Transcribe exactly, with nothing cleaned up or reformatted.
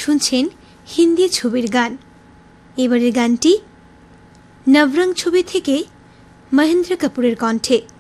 শুনছেন হিন্দি ছবির গান। এবারের গানটি নবরং ছবি থেকে মহেন্দ্র কাপুরের কণ্ঠে।